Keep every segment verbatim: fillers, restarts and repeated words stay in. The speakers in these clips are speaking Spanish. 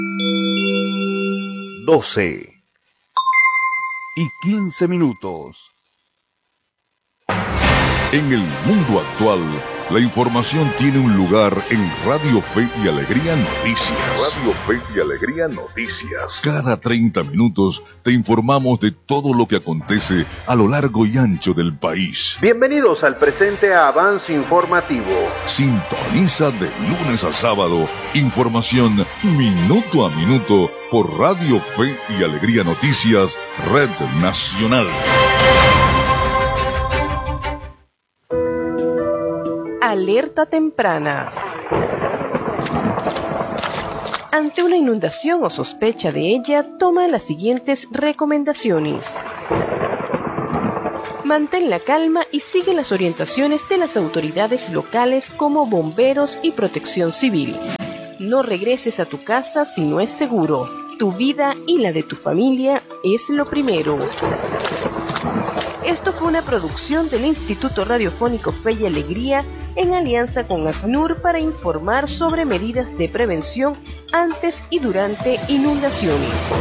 doce y quince minutos. En el mundo actual, la información tiene un lugar en Radio Fe y Alegría Noticias. Radio Fe y Alegría Noticias. Cada treinta minutos te informamos de todo lo que acontece a lo largo y ancho del país. Bienvenidos al presente Avance Informativo. Sintoniza de lunes a sábado información minuto a minuto por Radio Fe y Alegría Noticias, Red Nacional. Alerta temprana. Ante una inundación o sospecha de ella, toma las siguientes recomendaciones. Mantén la calma y sigue las orientaciones de las autoridades locales como bomberos y protección civil. No regreses a tu casa si no es seguro. Tu vida y la de tu familia es lo primero. Esto fue una producción del Instituto Radiofónico Fe y Alegría en alianza con ACNUR para informar sobre medidas de prevención antes y durante inundaciones.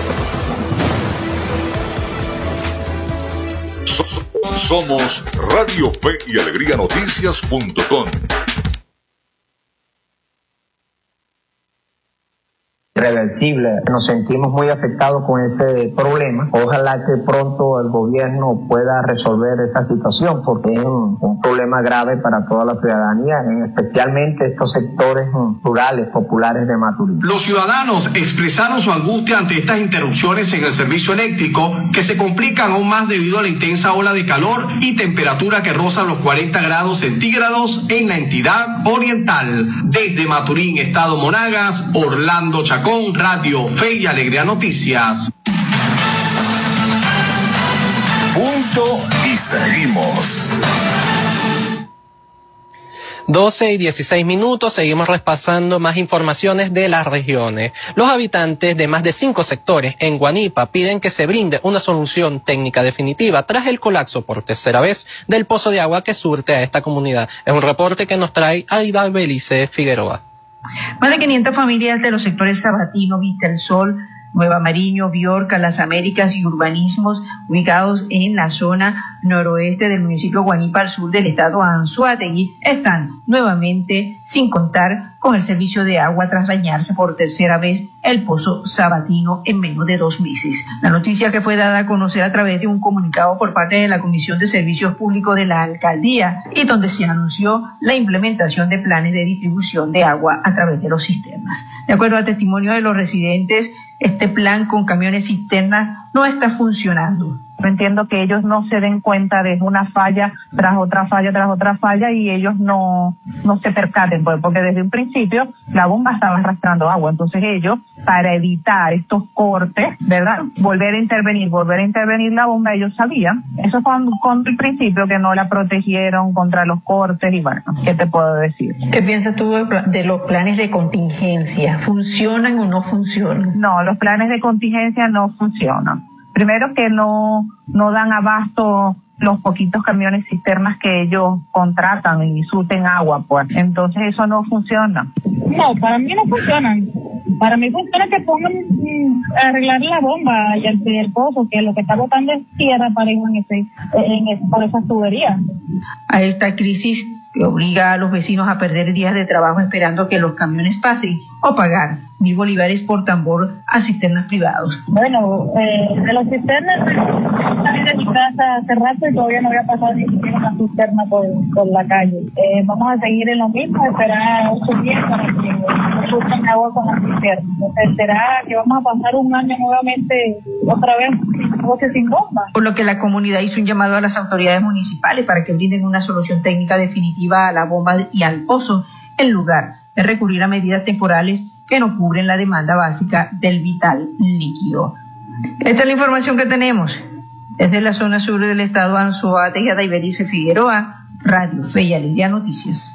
Somos Radio Fe y Alegría Noticias punto com. Irreversible. Nos sentimos muy afectados con ese problema. Ojalá que pronto el gobierno pueda resolver esta situación, porque es un, un problema grave para toda la ciudadanía, especialmente estos sectores rurales, populares de Maturín. Los ciudadanos expresaron su angustia ante estas interrupciones en el servicio eléctrico, que se complican aún más debido a la intensa ola de calor y temperatura que rozan los cuarenta grados centígrados en la entidad oriental. Desde Maturín, Estado Monagas, Orlando Chacón, Radio Fe y Alegría Noticias. Punto y seguimos. doce y dieciséis minutos, seguimos repasando más informaciones de las regiones. Los habitantes de más de cinco sectores en Guanipa piden que se brinde una solución técnica definitiva tras el colapso por tercera vez del pozo de agua que surte a esta comunidad. Es un reporte que nos trae Aida Belice Figueroa. Más de quinientas familias de los sectores Sabatino, Vista del Sol, Nueva Mariño, Biorca, Las Américas y Urbanismos, ubicados en la zona noroeste del municipio Guanipa, al sur del estado Anzoátegui, están nuevamente sin contar con el servicio de agua tras dañarse por tercera vez el pozo Sabatino en menos de dos meses. La noticia, que fue dada a conocer a través de un comunicado por parte de la Comisión de Servicios Públicos de la Alcaldía, y donde se anunció la implementación de planes de distribución de agua a través de los cisternas. De acuerdo al testimonio de los residentes, este plan con camiones cisternas no está funcionando. Entiendo que ellos no se den cuenta de una falla tras otra falla tras otra falla y ellos no no se percaten, porque desde un principio la bomba estaba arrastrando agua. Entonces ellos, para evitar estos cortes, ¿verdad?, volver a intervenir, volver a intervenir la bomba, ellos sabían. Eso fue con el principio, que no la protegieron contra los cortes y bueno, ¿qué te puedo decir? ¿Qué piensas tú de los planes de contingencia? ¿Funcionan o no funcionan? No, los planes de contingencia no funcionan. Primero, que no, no dan abasto los poquitos camiones cisternas que ellos contratan y surten agua, pues. Entonces eso no funciona. No, para mí no funcionan. Para mí funciona que pongan mm, arreglar la bomba y el, el pozo, que lo que está botando es tierra para ir en ese, en ese, por esas tuberías. A esta crisis que obliga a los vecinos a perder días de trabajo esperando que los camiones pasen, o pagar mil bolívares por tambor a cisternas privados. Bueno, eh, de las cisternas, salí de mi casa hace rato y todavía no había pasado ni siquiera una cisterna por, por la calle. Eh, vamos a seguir en lo mismo, esperar ocho días para que surtan agua con las cisternas. Entonces, será que vamos a pasar un año nuevamente otra vez sin, sin bomba. Por lo que la comunidad hizo un llamado a las autoridades municipales para que brinden una solución técnica definitiva a la bomba y al pozo, en lugar de recurrir a medidas temporales que no cubren la demanda básica del vital líquido. Esta es la información que tenemos desde la zona sur del estado Anzoátegui. Aida Iberice Figueroa, Radio Fe y Alegría Noticias.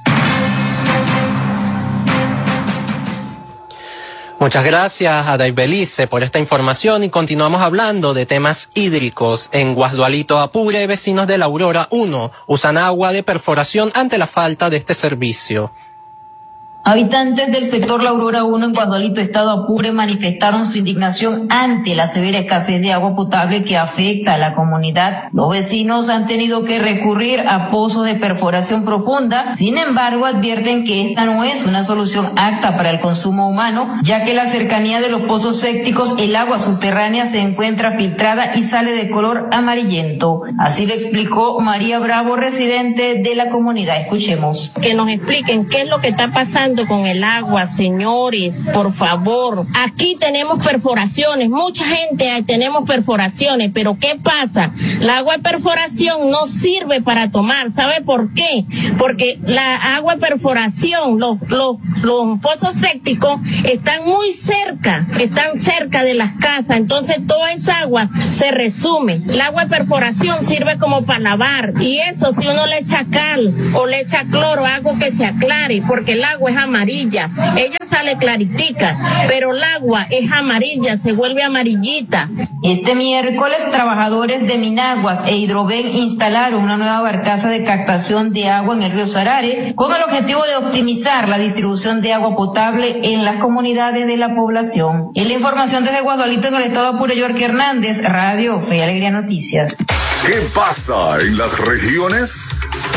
Muchas gracias a Aida Belice por esta información, y continuamos hablando de temas hídricos. En Guasdualito, Apure, vecinos de la Aurora uno usan agua de perforación ante la falta de este servicio. Habitantes del sector La Aurora uno en Guadualito, Estado Apure, manifestaron su indignación ante la severa escasez de agua potable que afecta a la comunidad. Los vecinos han tenido que recurrir a pozos de perforación profunda. Sin embargo, advierten que esta no es una solución apta para el consumo humano, ya que en la cercanía de los pozos sépticos el agua subterránea se encuentra filtrada y sale de color amarillento. Así lo explicó María Bravo, residente de la comunidad. Escuchemos. Que nos expliquen qué es lo que está pasando con el agua, señores, por favor. Aquí tenemos perforaciones, mucha gente tenemos perforaciones, pero ¿qué pasa? La agua de perforación no sirve para tomar. ¿Sabe por qué? Porque la agua de perforación, los, los, los pozos sépticos están muy cerca, están cerca de las casas, entonces toda esa agua se resume. El agua de perforación sirve como para lavar, y eso si uno le echa cal o le echa cloro, algo que se aclare, porque el agua es amarilla, ella sale claritica, pero el agua es amarilla, se vuelve amarillita. Este miércoles, trabajadores de Minaguas e Hidroven instalaron una nueva barcaza de captación de agua en el río Sarare con el objetivo de optimizar la distribución de agua potable en las comunidades de la población. En la información desde Guadualito, en el estado Apure, York Hernández, Radio Fe y Alegría Noticias. ¿Qué pasa en las regiones?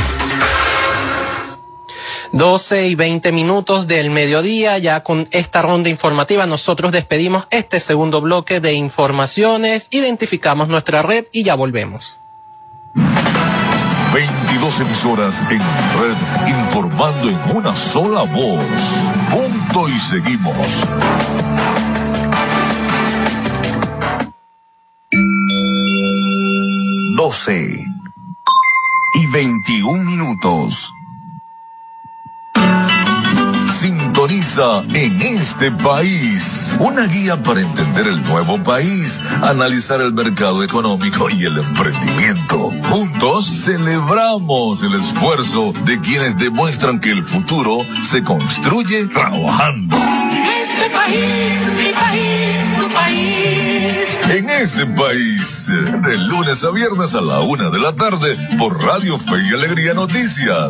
doce y veinte minutos del mediodía, ya con esta ronda informativa nosotros despedimos este segundo bloque de informaciones, identificamos nuestra red y ya volvemos. veintidós emisoras en red, informando en una sola voz. Punto y seguimos. doce y veintiún minutos. Sintoniza En este País, una guía para entender el nuevo país, analizar el mercado económico y el emprendimiento. Juntos celebramos el esfuerzo de quienes demuestran que el futuro se construye trabajando. Este país, mi país, tu país. En este país, de lunes a viernes a la una de la tarde, por Radio Fe y Alegría Noticias.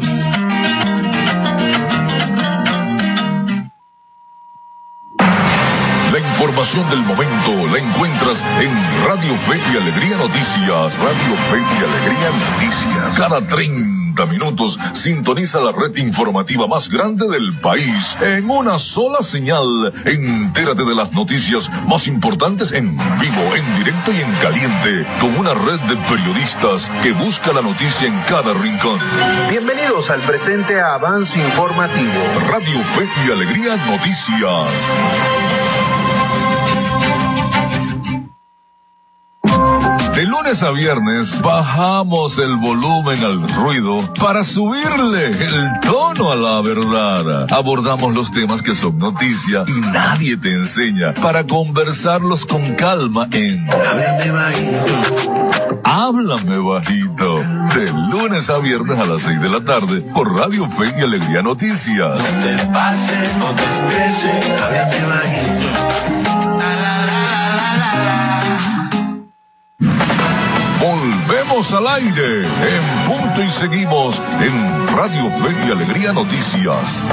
La información del momento la encuentras en Radio Fe y Alegría Noticias. Radio Fe y Alegría Noticias. Cada treinta minutos sintoniza la red informativa más grande del país en una sola señal. Entérate de las noticias más importantes en vivo, en directo y en caliente, con una red de periodistas que busca la noticia en cada rincón. Bienvenidos al presente avance informativo. Radio Fe y Alegría Noticias. De lunes a viernes bajamos el volumen al ruido para subirle el tono a la verdad. Abordamos los temas que son noticia y nadie te enseña, para conversarlos con calma en Háblame Bajito. Háblame Bajito. De lunes a viernes a las seis de la tarde por Radio Fe y Alegría Noticias. No te pases, no te estreses, háblame bajito. Volvemos al aire en punto y seguimos en Radio Fe y Alegría Noticias.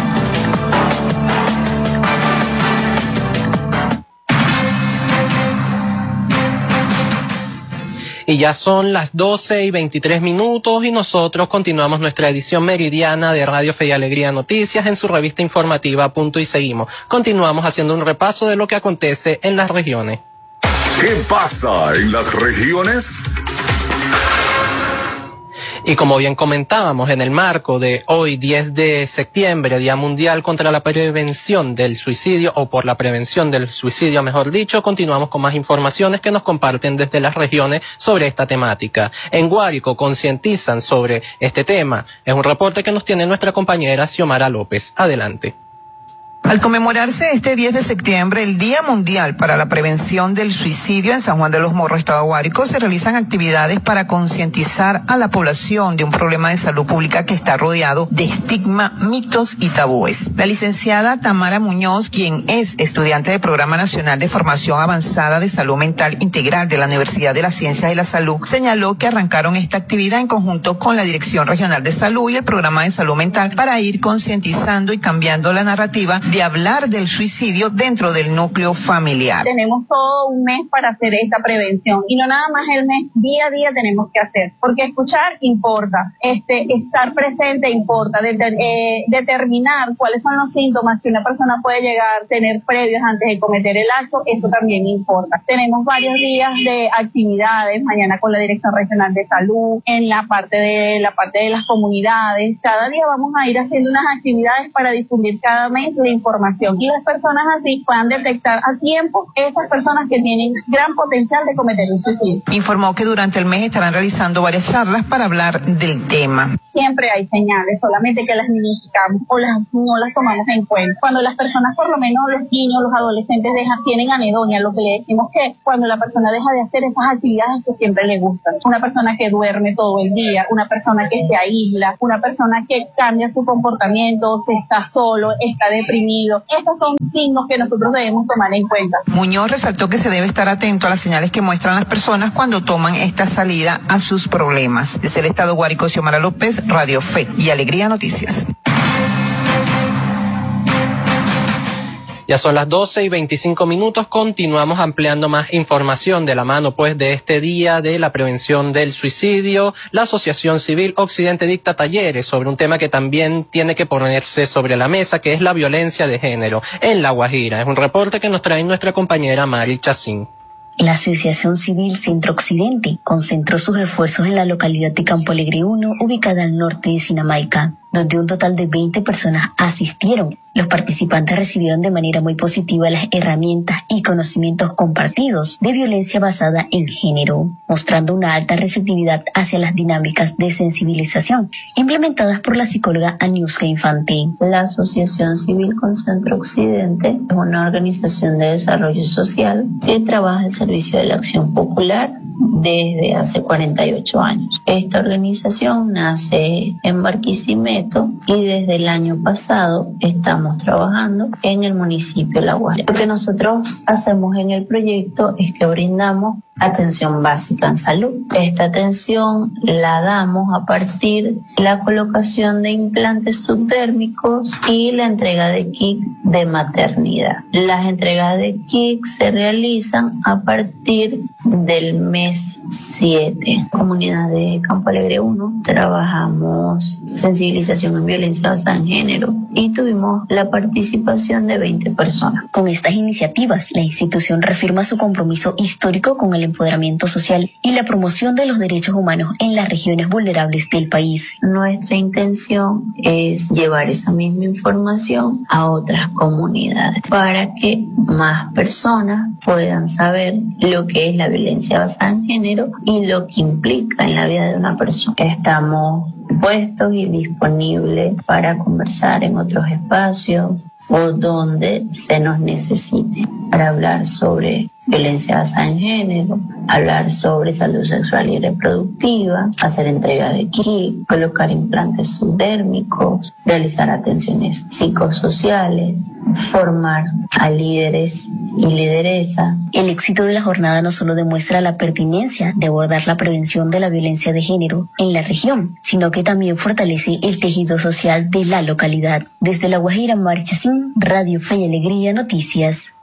Y ya son las doce y veintitrés minutos y nosotros continuamos nuestra edición meridiana de Radio Fe y Alegría Noticias en su revista informativa Punto y Seguimos. Continuamos haciendo un repaso de lo que acontece en las regiones. ¿Qué pasa en las regiones? Y como bien comentábamos, en el marco de hoy, diez de septiembre, Día Mundial contra la Prevención del Suicidio, o por la prevención del suicidio, mejor dicho, continuamos con más informaciones que nos comparten desde las regiones sobre esta temática. En Guárico concientizan sobre este tema. Es un reporte que nos tiene nuestra compañera Xiomara López. Adelante. Al conmemorarse este diez de septiembre el Día Mundial para la Prevención del Suicidio en San Juan de los Morros, Estado Guárico, se realizan actividades para concientizar a la población de un problema de salud pública que está rodeado de estigma, mitos y tabúes. La licenciada Tamara Muñoz, quien es estudiante del Programa Nacional de Formación Avanzada de Salud Mental Integral de la Universidad de las Ciencias y la Salud, señaló que arrancaron esta actividad en conjunto con la Dirección Regional de Salud y el Programa de Salud Mental para ir concientizando y cambiando la narrativa de hablar del suicidio dentro del núcleo familiar. Tenemos todo un mes para hacer esta prevención y no nada más el mes, día a día tenemos que hacer, porque escuchar importa, este, estar presente importa, deter, eh, determinar cuáles son los síntomas que una persona puede llegar a tener previos antes de cometer el acto, eso también importa. Tenemos varios días de actividades, mañana con la Dirección Regional de Salud, en la parte de la parte de las comunidades, cada día vamos a ir haciendo unas actividades para difundir cada mes la información y las personas así puedan detectar a tiempo esas personas que tienen gran potencial de cometer un suicidio. Informó que durante el mes estarán realizando varias charlas para hablar del tema. Siempre hay señales, solamente que las minimizamos o las, no las tomamos en cuenta. Cuando las personas, por lo menos los niños, los adolescentes, dejan, tienen anedonia, lo que le decimos que cuando la persona deja de hacer esas actividades que siempre le gustan. Una persona que duerme todo el día, una persona que se aísla, una persona que cambia su comportamiento, se está solo, está deprimido. Estos son signos que nosotros debemos tomar en cuenta. Muñoz resaltó que se debe estar atento a las señales que muestran las personas cuando toman esta salida a sus problemas. Desde el Estado Guárico, Xiomara López, Radio Fe y Alegría Noticias. Ya son las doce y veinticinco minutos, continuamos ampliando más información de la mano pues de este día de la prevención del suicidio. La Asociación Civil Occidente dicta talleres sobre un tema que también tiene que ponerse sobre la mesa, que es la violencia de género en La Guajira. Es un reporte que nos trae nuestra compañera Mari Chacín. La Asociación Civil Centro Occidente concentró sus esfuerzos en la localidad de Campo Alegre uno, ubicada al norte de Sinamaica, donde un total de veinte personas asistieron. Los participantes recibieron de manera muy positiva las herramientas y conocimientos compartidos de violencia basada en género, mostrando una alta receptividad hacia las dinámicas de sensibilización implementadas por la psicóloga Aniuska Infante. La Asociación Civil con Centro Occidente es una organización de desarrollo social que trabaja al servicio de la acción popular desde hace cuarenta y ocho años. Esta organización nace en Barquisimeto y desde el año pasado estamos trabajando en el municipio de La Guajira. Lo que nosotros hacemos en el proyecto es que brindamos atención básica en salud. Esta atención la damos a partir de la colocación de implantes subdérmicos y la entrega de kits de maternidad. Las entregas de kits se realizan a partir del mes siete. Comunidad de Campo Alegre uno trabajamos sensibilización en violencia basada en género y tuvimos la participación de veinte personas. Con estas iniciativas, la institución reafirma su compromiso histórico con el empoderamiento social y la promoción de los derechos humanos en las regiones vulnerables del país. Nuestra intención es llevar esa misma información a otras comunidades para que más personas puedan saber lo que es la violencia basada en género y lo que implica en la vida de una persona. Estamos puestos y disponibles para conversar en otros espacios o donde se nos necesite para hablar sobre violencia basada en género, hablar sobre salud sexual y reproductiva, hacer entrega de kits, colocar implantes subdérmicos, realizar atenciones psicosociales, formar a líderes y lideresas. El éxito de la jornada no solo demuestra la pertinencia de abordar la prevención de la violencia de género en la región, sino que también fortalece el tejido social de la localidad. Desde La Guajira, Mari Chacín, Radio Fe y Alegría Noticias.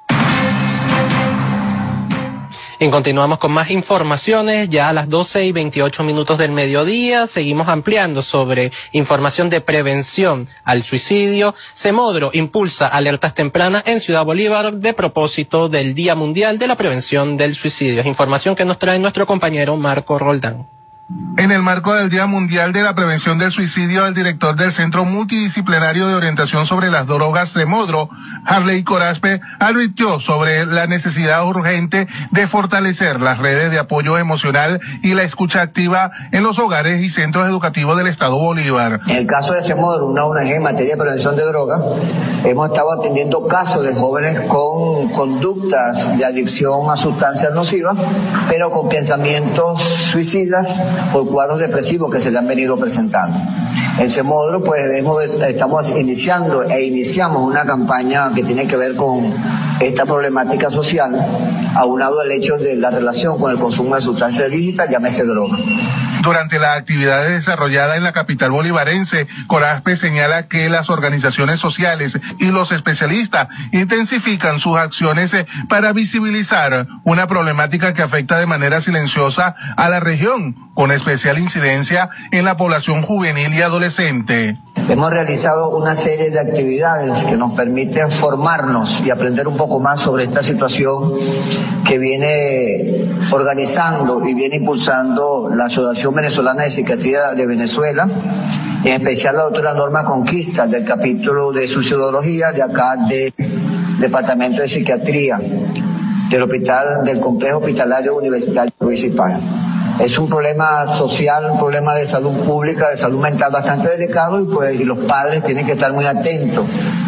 Y continuamos con más informaciones, ya a las doce y veintiocho minutos del mediodía, seguimos ampliando sobre información de prevención al suicidio. Semodro impulsa alertas tempranas en Ciudad Bolívar de propósito del Día Mundial de la Prevención del Suicidio. Es información que nos trae nuestro compañero Marco Roldán. En el marco del Día Mundial de la Prevención del Suicidio, el director del Centro Multidisciplinario de Orientación sobre las Drogas de Modro, Harley Corazpe, advirtió sobre la necesidad urgente de fortalecer las redes de apoyo emocional y la escucha activa en los hogares y centros educativos del Estado Bolívar. En el caso de Semodro, una O N G en materia de prevención de drogas, hemos estado atendiendo casos de jóvenes con conductas de adicción a sustancias nocivas, pero con pensamientos suicidas por cuadros depresivos que se le han venido presentando. En Semodro, pues hemos, estamos iniciando e iniciamos una campaña que tiene que ver con esta problemática social, aunado al hecho de la relación con el consumo de sustancias ilícitas, llámese droga. Durante las actividades desarrolladas en la capital bolivarense, Corazpe señala que las organizaciones sociales y los especialistas intensifican sus acciones para visibilizar una problemática que afecta de manera silenciosa a la región, con especial incidencia en la población juvenil y adolescente. Hemos realizado una serie de actividades que nos permiten formarnos y aprender un poco más sobre esta situación que viene organizando y viene impulsando la Asociación Venezolana de Psiquiatría de Venezuela, en especial la doctora Norma Conquista del capítulo de suicidología de acá del Departamento de Psiquiatría del Hospital del Complejo Hospitalario Universitario Luis y Paz. Es un problema social, un problema de salud pública, de salud mental bastante delicado, y pues y los padres tienen que estar muy atentos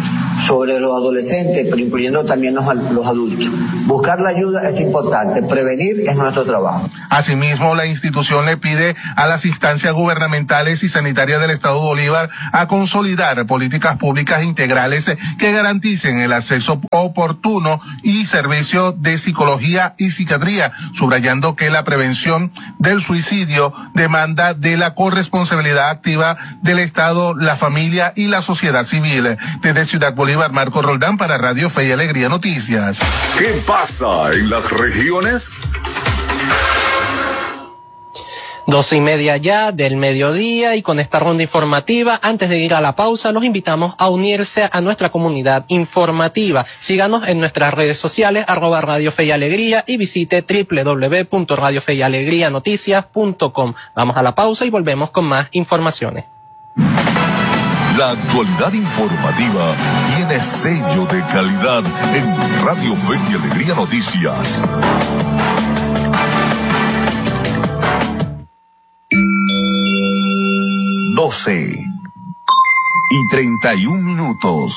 sobre los adolescentes, pero incluyendo también los, los adultos. Buscar la ayuda es importante, prevenir es nuestro trabajo. Asimismo, la institución le pide a las instancias gubernamentales y sanitarias del Estado Bolívar a consolidar políticas públicas integrales que garanticen el acceso oportuno y servicio de psicología y psiquiatría, subrayando que la prevención del suicidio demanda de la corresponsabilidad activa del Estado, la familia y la sociedad civil. Desde Ciudad Bolívar, Marco Roldán para Radio Fe y Alegría Noticias. ¿Qué pasa en las regiones? Doce y media ya del mediodía, y con esta ronda informativa, antes de ir a la pausa, los invitamos a unirse a nuestra comunidad informativa. Síganos en nuestras redes sociales, arroba Radio Fe y Alegría, y visite doble u doble u doble u punto radio fe y alegría noticias punto com. Vamos a la pausa y volvemos con más informaciones. La actualidad informativa tiene sello de calidad en Radio Fe y Alegría Noticias. doce y treinta y un minutos.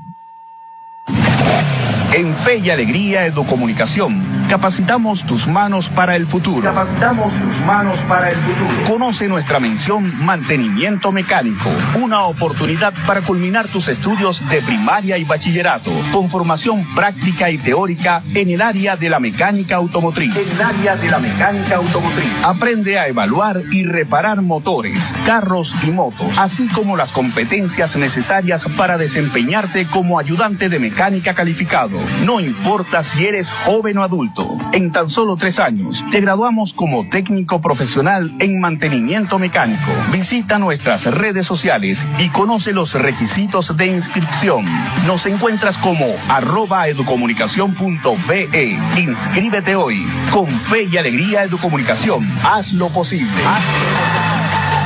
En Fe y Alegría Educomunicación, capacitamos tus manos para el futuro. Capacitamos tus manos para el futuro. Conoce nuestra mención Mantenimiento Mecánico, una oportunidad para culminar tus estudios de primaria y bachillerato, con formación práctica y teórica en el área de la mecánica automotriz. En el área de la mecánica automotriz. Aprende a evaluar y reparar motores, carros y motos, así como las competencias necesarias para desempeñarte como ayudante de mecánica calificado. No importa si eres joven o adulto, en tan solo tres años te graduamos como técnico profesional en mantenimiento mecánico. Visita nuestras redes sociales y conoce los requisitos de inscripción. Nos encuentras como arroba educomunicación punto be. Inscríbete hoy. Con Fe y Alegría Educomunicación, haz lo posible. Haz lo posible.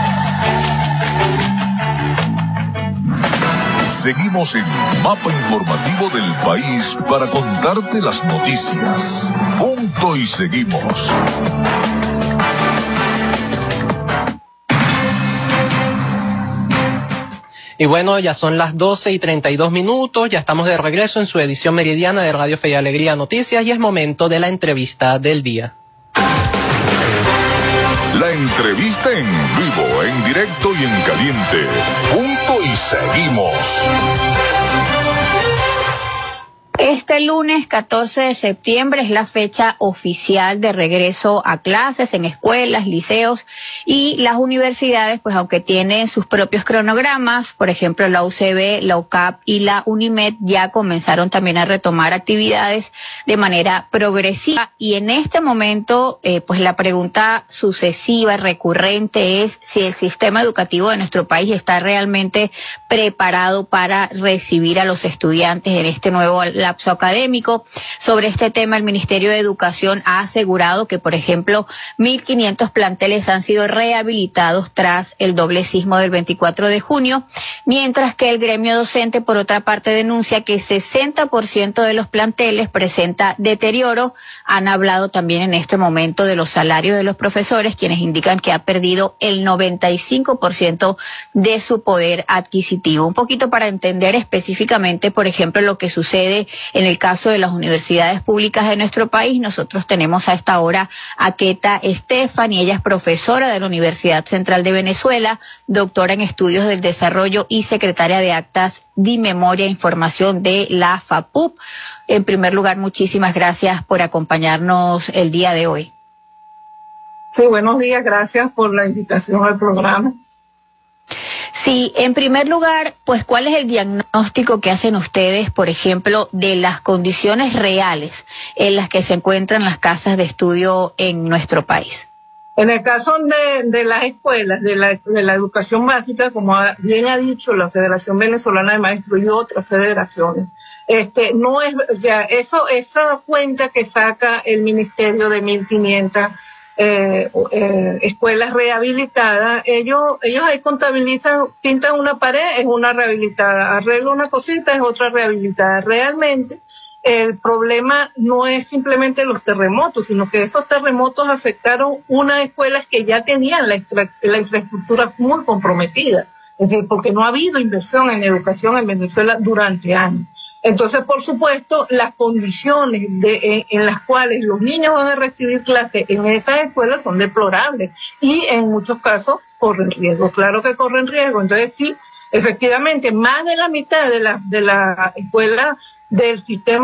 Seguimos en Mapa Informativo del País para contarte las noticias. Punto y seguimos. Y bueno, ya son las doce y treinta y dos minutos, ya estamos de regreso en su edición meridiana de Radio Fe y Alegría Noticias, y es momento de la entrevista del día. La entrevista en vivo, en directo y en caliente. Punto y seguimos. Este lunes catorce de septiembre es la fecha oficial de regreso a clases en escuelas, liceos y las universidades, pues aunque tienen sus propios cronogramas, por ejemplo la U C B, la U C A P y la UNIMED ya comenzaron también a retomar actividades de manera progresiva, y en este momento eh, pues la pregunta sucesiva y recurrente es si el sistema educativo de nuestro país está realmente preparado para recibir a los estudiantes en este nuevo lapso colapso académico. Sobre este tema, el Ministerio de Educación ha asegurado que, por ejemplo, mil quinientos planteles han sido rehabilitados tras el doble sismo del veinticuatro de junio, mientras que el gremio docente, por otra parte, denuncia que sesenta por ciento de los planteles presenta deterioro. Han hablado también en este momento de los salarios de los profesores, quienes indican que ha perdido el noventa y cinco por ciento de su poder adquisitivo. Un poquito para entender específicamente, por ejemplo, lo que sucede en el caso de las universidades públicas de nuestro país. Nosotros tenemos a esta hora a Keta Estefan, y ella es profesora de la Universidad Central de Venezuela, doctora en estudios del desarrollo y secretaria de actas de memoria e información de la FAPUP. En primer lugar, muchísimas gracias por acompañarnos el día de hoy. Sí, buenos días, gracias por la invitación al programa. Sí, en primer lugar, pues, ¿cuál es el diagnóstico que hacen ustedes, por ejemplo, de las condiciones reales en las que se encuentran las casas de estudio en nuestro país? En el caso de, de las escuelas, de la, de la educación básica, como bien ha dicho la Federación Venezolana de Maestros y otras federaciones, este, no es, ya, eso, esa cuenta que saca el Ministerio de mil quinientas Eh, eh, escuelas rehabilitadas, ellos ellos ahí contabilizan, pintan una pared, es una rehabilitada, arreglan una cosita, es otra rehabilitada. Realmente el problema no es simplemente los terremotos, sino que esos terremotos afectaron unas escuelas que ya tenían la, extra, la infraestructura muy comprometida, es decir, porque no ha habido inversión en educación en Venezuela durante años. Entonces, por supuesto, las condiciones de, en, en las cuales los niños van a recibir clases en esas escuelas son deplorables y en muchos casos corren riesgo. Claro que corren riesgo. Entonces, sí, efectivamente, más de la mitad de la, de la escuela del sistema